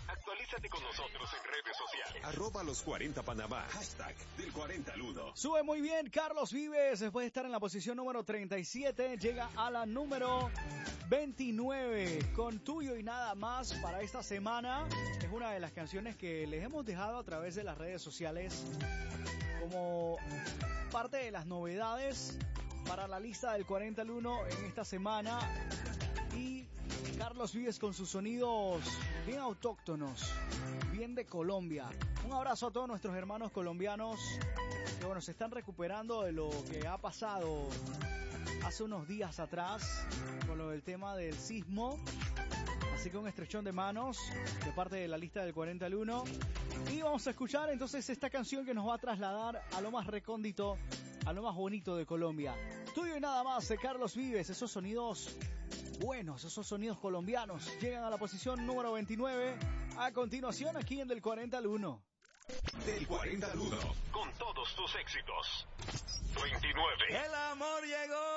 Actualízate con nosotros en redes sociales. @los40panamá. #del40al1. Sube muy bien Carlos Vives, después de estar en la posición número 37, llega a la número 29, con Tuyo y Nada Más para esta semana. Es una de las canciones que les hemos dejado a través de las redes sociales como parte de las novedades para la lista del 40 al 1 en esta semana. Y Carlos Vives con sus sonidos bien autóctonos, bien de Colombia. Un abrazo a todos nuestros hermanos colombianos que bueno, se están recuperando de lo que ha pasado hace unos días atrás con lo del tema del sismo. Así que un estrechón de manos de parte de la lista del 40 al 1. Y vamos a escuchar entonces esta canción que nos va a trasladar a lo más recóndito, a lo más bonito de Colombia. Tuyo y Nada Más de Carlos Vives. Esos sonidos buenos, esos sonidos colombianos llegan a la posición número 29. A continuación aquí en Del 40 al 1. Del 40 al 1. Con todos tus éxitos. 29. El amor llegó.